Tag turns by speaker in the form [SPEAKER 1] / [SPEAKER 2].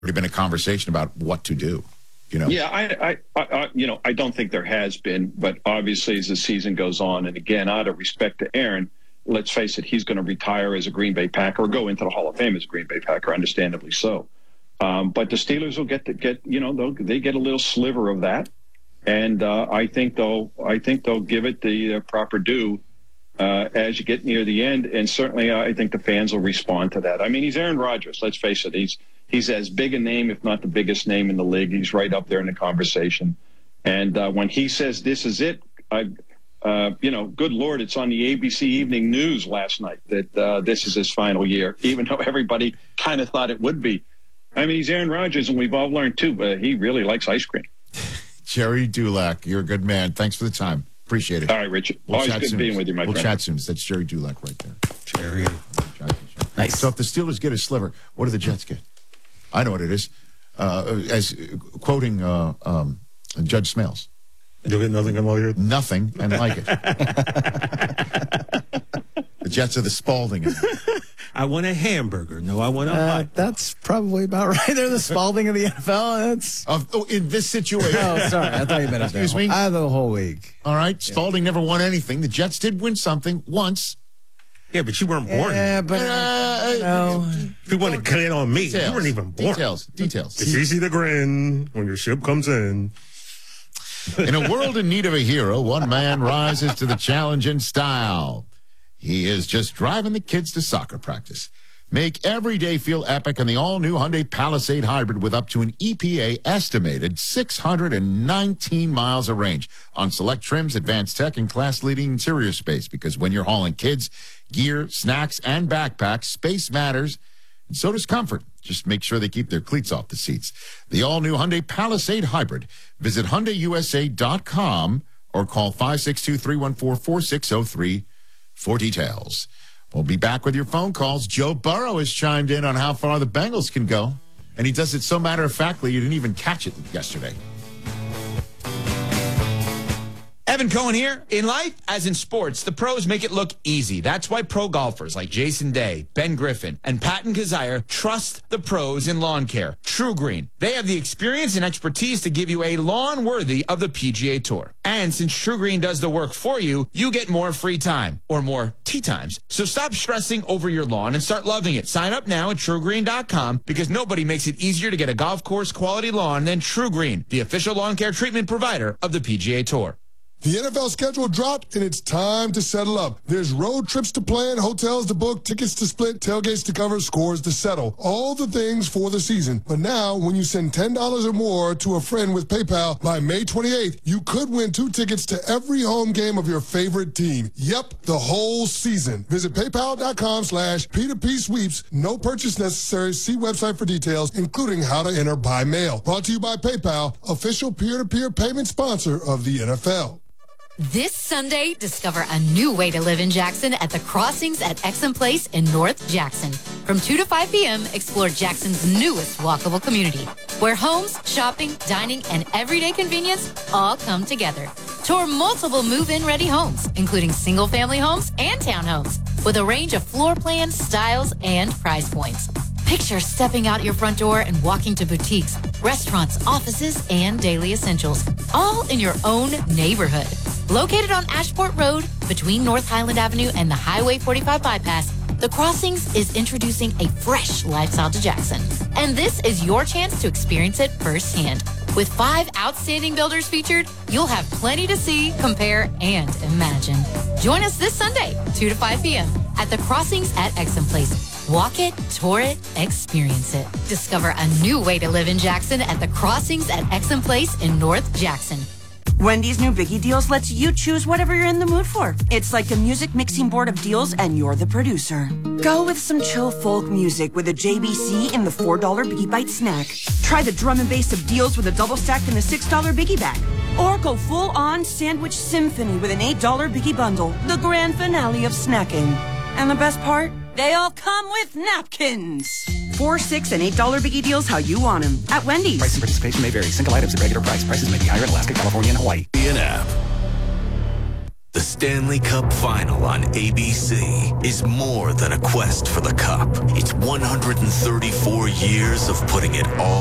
[SPEAKER 1] already been a conversation about what to do.
[SPEAKER 2] Yeah, I don't think there has been, but obviously as the season goes on, and again, out of respect to Aaron, let's face it, he's going to retire as a Green Bay Packer or go into the Hall of Fame as a Green Bay Packer, understandably so. But the Steelers will get they get a little sliver of that, and I think they'll give it the proper due as you get near the end, and certainly I think the fans will respond to that. I mean, he's Aaron Rodgers. Let's face it, he's as big a name, if not the biggest name in the league. He's right up there in the conversation, and when he says this is it, good Lord, it's on the ABC Evening News last night that this is his final year, even though everybody kind of thought it would be. I mean, he's Aaron Rodgers, and we've all learned, too, but he really likes ice cream.
[SPEAKER 1] Jerry Dulac, you're a good man. Thanks for the time. Appreciate it.
[SPEAKER 2] All right, Richard. Always good being with you, my friend.
[SPEAKER 1] We'll chat soon. That's Jerry Dulac right there.
[SPEAKER 3] Jerry.
[SPEAKER 1] Nice. So if the Steelers get a sliver, what do the Jets get? I know what it is. As quoting Judge Smales.
[SPEAKER 3] You'll get nothing and all your...
[SPEAKER 1] Nothing and like it. The Jets are the Spalding.
[SPEAKER 3] I want a hamburger. No, I want a hot dog.
[SPEAKER 4] That's probably about right. They're the Spalding of the NFL.
[SPEAKER 1] In this situation.
[SPEAKER 4] Oh, sorry. I thought you meant
[SPEAKER 1] Excuse me?
[SPEAKER 4] the whole week.
[SPEAKER 1] All right. Spalding never won anything. The Jets did win something once.
[SPEAKER 3] Yeah, but you weren't born.
[SPEAKER 4] Yeah, but
[SPEAKER 3] if you want to get on me, you weren't even born.
[SPEAKER 1] Details.
[SPEAKER 3] It's easy to grin when your ship comes in.
[SPEAKER 1] In a world in need of a hero, one man rises to the challenge in style. He is just driving the kids to soccer practice. Make every day feel epic in the all-new Hyundai Palisade Hybrid with up to an EPA estimated 619 miles of range on select trims, advanced tech, and class-leading interior space. Because when you're hauling kids, gear, snacks, and backpacks, space matters, and so does comfort. Just make sure they keep their cleats off the seats. The all-new Hyundai Palisade Hybrid. Visit HyundaiUSA.com or call 562-314-4603 for details. We'll be back with your phone calls. Joe Burrow has chimed in on how far the Bengals can go, and he does it so matter-of-factly you didn't even catch it yesterday.
[SPEAKER 5] Evan Cohen here. In life, as in sports, the pros make it look easy. That's why pro golfers like Jason Day, Ben Griffin, and Patton Kazire trust the pros in lawn care. True Green. They have the experience and expertise to give you a lawn worthy of the PGA Tour. And since True Green does the work for you, you get more free time, or more tee times. So stop stressing over your lawn and start loving it. Sign up now at TrueGreen.com because nobody makes it easier to get a golf course quality lawn than True Green, the official lawn care treatment provider of the PGA Tour.
[SPEAKER 6] The NFL schedule dropped, and it's time to settle up. There's road trips to plan, hotels to book, tickets to split, tailgates to cover, scores to settle. All the things for the season. But now, when you send $10 or more to a friend with PayPal by May 28th, you could win 2 tickets to every home game of your favorite team. Yep, the whole season. Visit PayPal.com/P2P sweeps. No purchase necessary. See website for details, including how to enter by mail. Brought to you by PayPal, official peer-to-peer payment sponsor of the NFL.
[SPEAKER 7] This Sunday, discover a new way to live in Jackson at the Crossings at Exum Place in North Jackson. From 2 to 5 p.m., explore Jackson's newest walkable community, where homes, shopping, dining, and everyday convenience all come together. Tour multiple move-in ready homes, including single-family homes and townhomes, with a range of floor plans, styles, and price points. Picture stepping out your front door and walking to boutiques, restaurants, offices, and daily essentials, all in your own neighborhood. Located on Ashport Road, between North Highland Avenue and the Highway 45 bypass, The Crossings is introducing a fresh lifestyle to Jackson. And this is your chance to experience it firsthand. With 5 outstanding builders featured, you'll have plenty to see, compare, and imagine. Join us this Sunday, 2 to 5 p.m. at The Crossings at Exum Place. Walk it, tour it, experience it. Discover a new way to live in Jackson at The Crossings at Exum Place in North Jackson.
[SPEAKER 8] Wendy's new Biggie Deals lets you choose whatever you're in the mood for. It's like a music mixing board of deals, and you're the producer. Go with some chill folk music with a JBC in the $4 Biggie Bite snack. Try the drum and bass of deals with a double stack in the $6 Biggie bag. Or go full-on sandwich symphony with an $8 Biggie bundle, the grand finale of snacking. And the best part? They all come with napkins. $4, $6, and $8 Biggie Deals how you want them at Wendy's.
[SPEAKER 9] Price and participation may vary. Single items at regular price. Prices may be higher in Alaska, California, and Hawaii.
[SPEAKER 10] Be an app.
[SPEAKER 9] The Stanley Cup Final on ABC is more than a quest for the cup. It's 134 years of putting it all